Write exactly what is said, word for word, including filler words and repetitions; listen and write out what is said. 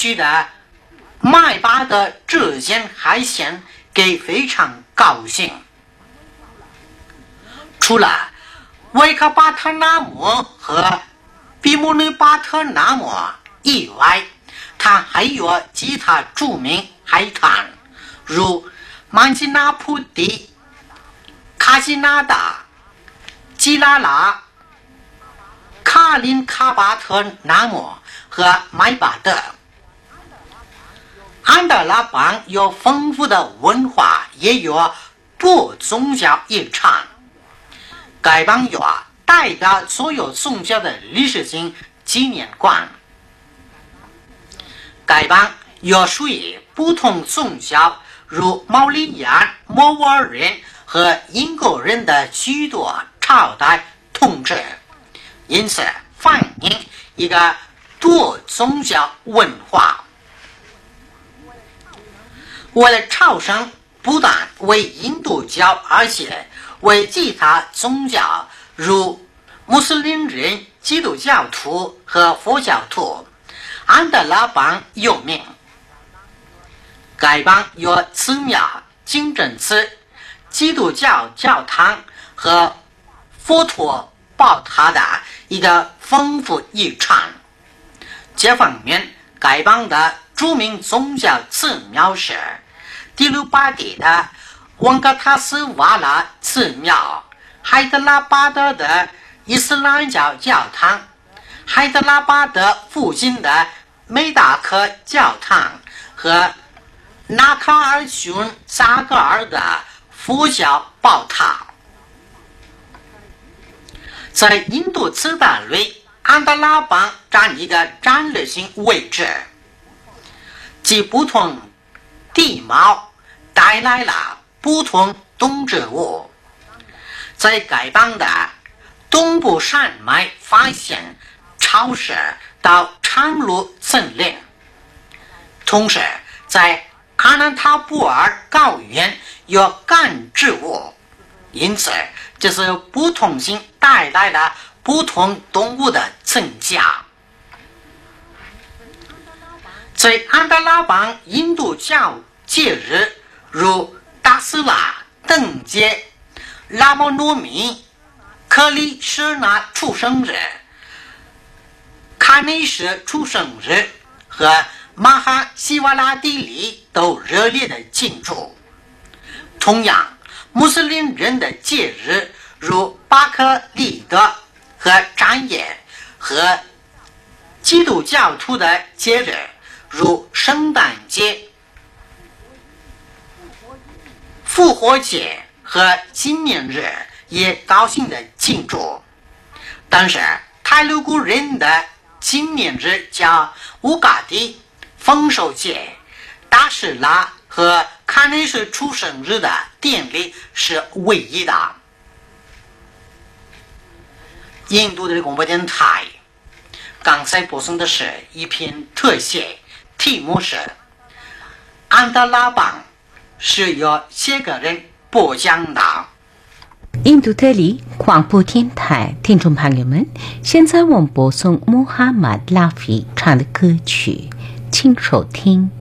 区的麦巴的这件海鲜给非常高兴。除了维克巴特纳姆和比姆内巴特纳姆以外，它还有其他著名海滩，如曼吉纳普蒂、卡吉纳达、基拉拉、卡林卡巴特纳姆和麦巴德。安德拉邦有丰富的文化，也有多宗教遗产。该邦有代表所有宗教的历史性纪念馆。该邦有属于不同宗教，如毛利人、摩尔人和英国人的许多朝代统治，因此反映一个多宗教文化。为了朝圣，不但为印度教，而且为其他宗教，如穆斯林人、基督教徒和佛教徒，安德拉邦有名。该邦有寺庙、清真寺、基督教教堂和佛陀宝塔的一个丰富遗产。这方面，该邦的著名宗教寺庙是迪鲁巴迪的旺格塔斯瓦拉寺庙、海德拉巴德的伊斯兰教教堂、海德拉巴德附近的梅达克教堂和纳卡尔逊扎格尔的佛教宝塔。在印度次大类，安德拉邦占一个战略性位置，其不同地貌带来了不同动植物。在该邦的东部山脉发现潮湿到长路森林，同时在阿南塔布尔高原有干植物，因此这是不同性带来了不同动物的增加。在安德拉邦印度教节日，如达斯拉灯节、拉莫诺米、克里什纳出生日、卡内什出生日和马哈希瓦拉蒂里都热烈的庆祝。同样，穆斯林人的节日如巴克利德和占耶，和基督教徒的节日如圣诞节、复活节和纪念日也高兴的庆祝。但是泰卢古人的纪念日叫乌嘎迪、丰收节、达什拉和卡内什出生日的典礼是唯一的。印度的广播电台刚才播送的是一篇特写，题目是安德拉邦，是由谢个人播讲的。 印度特里广播电台听众朋友们，现在我们播送穆罕默德拉菲唱的歌曲，请收听。